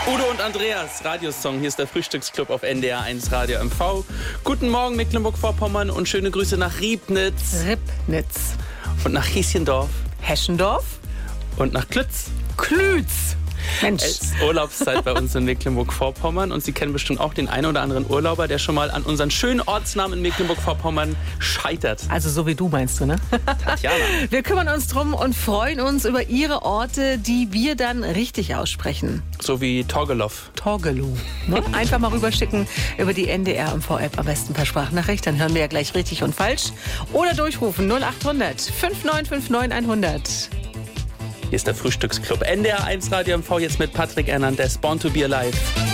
Udo und Andreas, Radiosong. Hier ist der Frühstücksclub auf NDR 1 Radio MV. Guten Morgen Mecklenburg-Vorpommern und schöne Grüße nach Riebnitz. Ribnitz. Und nach Häschendorf. Heschendorf. Und nach Klütz. Klütz. Mensch. Es ist Urlaubszeit bei uns in Mecklenburg-Vorpommern und Sie kennen bestimmt auch den einen oder anderen Urlauber, der schon mal an unseren schönen Ortsnamen in Mecklenburg-Vorpommern scheitert. Also so wie du meinst du, ne? Tatjana. Wir kümmern uns drum und freuen uns über Ihre Orte, die wir dann richtig aussprechen. So wie Torgelow. Torgelow. Ne? Einfach mal rüberschicken über die NDR MV-App, am besten per Sprachnachricht. Dann hören wir ja gleich richtig und falsch. Oder durchrufen 0800 5959 100. Hier ist der Frühstücksclub. NDR 1 Radio MV jetzt mit Patrick Hernandez, Born to be Alive.